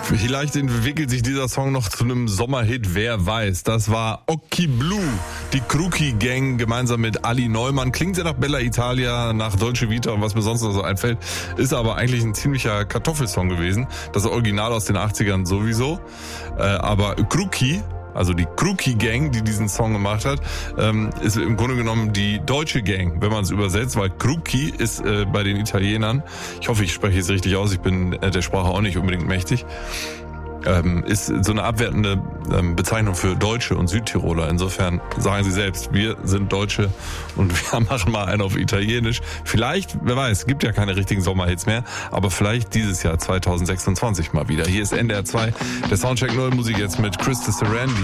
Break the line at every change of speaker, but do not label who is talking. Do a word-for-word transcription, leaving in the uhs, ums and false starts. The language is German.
Vielleicht entwickelt sich dieser Song noch zu einem Sommerhit, wer weiß. Das war Occhi Blu, die Kruki Gang gemeinsam mit Ali Neumann. Klingt sehr nach Bella Italia, nach Dolce Vita und was mir sonst noch so einfällt. Ist aber eigentlich ein ziemlicher Kartoffelsong gewesen. Das Original aus den achtzigern sowieso. Äh, aber Kruki, also die Kruki Gang, die diesen Song gemacht hat, ähm, ist im Grunde genommen die deutsche Gang, wenn man es übersetzt, weil Kruki ist äh, bei den Italienern, ich hoffe, ich spreche es richtig aus, ich bin äh, der Sprache auch nicht unbedingt mächtig, ähm, ist so eine abwertende ähm, Bezeichnung für Deutsche und Südtiroler. Insofern sagen sie selbst, wir sind Deutsche und wir machen mal einen auf Italienisch. Vielleicht, wer weiß, gibt ja keine richtigen Sommerhits mehr, aber vielleicht dieses Jahr zwanzig sechsundzwanzig mal wieder. Hier ist N D R zwei, der Soundcheck Null Musik jetzt mit Chris Sarandon.